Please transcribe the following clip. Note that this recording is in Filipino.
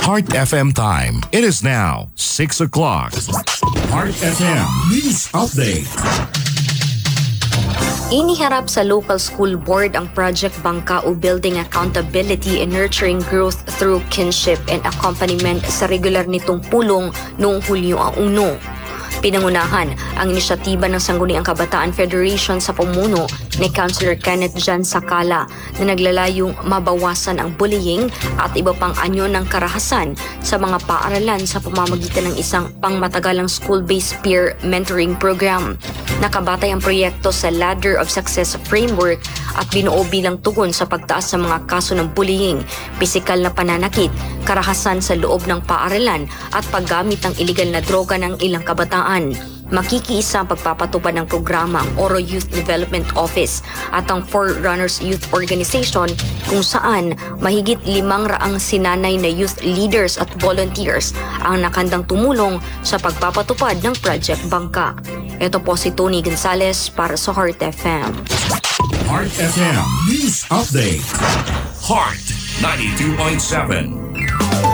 Heart FM time. It is now 6 o'clock. Heart FM News Update. Iniharap sa local school board ang Project Bangka o Building Accountability and Nurturing Growth through Kinship and Accompaniment sa regular nitong pulong noong Hulyo 1. Pinangunahan ang inisyatiba ng Sangguniang Kabataan Federation sa pamuno ni Councilor Kenneth Jan Sakala na naglalayong mabawasan ang bullying at iba pang anyo ng karahasan sa mga paaralan sa pamamagitan ng isang pangmatagalang school-based peer mentoring program. Nakabatay ang proyekto sa Ladder of Success Framework at binuo bilang tugon sa pagtaas sa mga kaso ng bullying, pisikal na pananakit, karahasan sa loob ng paaralan at paggamit ng iligal na droga ng ilang kabataan. Makikiisa ang pagpapatupad ng programa ang Oro Youth Development Office at ang Forerunners Youth Organization kung saan mahigit 500 sinanay na youth leaders at volunteers ang nakandang tumulong sa pagpapatupad ng Project Bangka. Ito po si Tony Gonzalez para sa Heart FM. Heart FM News Update. Heart 92.7.